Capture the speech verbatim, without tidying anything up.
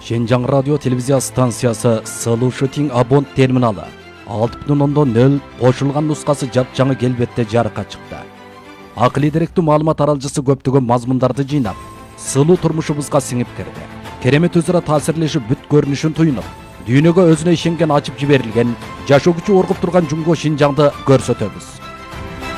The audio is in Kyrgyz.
Шенжаң радио телевизия станциясы Сылушытин абон терминалы алты бүтүн ондон нөл кошулган нускасы жапжаңы келбетте жарыкка чыкты. Акылий деректүү маалымат аралжысы көптөгөн мазмундарды жыйнап, сылуу турмушубузга сиңип кирди. Керемет өзара таасирлешип бүт көрүнүшүн туюнуп, дүйнөгө өзүнө ишенген ачып жиберилген, жашоо күчү оргуп турган Жумго Шинжаңды көрсөтөбүз.